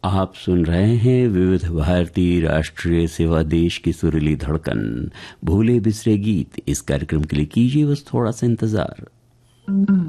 आप सुन रहे हैं विविध भारती राष्ट्रीय सेवा देश की सुरीली धड़कन, भूले बिसरे गीत। इस कार्यक्रम के लिए कीजिए बस थोड़ा सा इंतजार।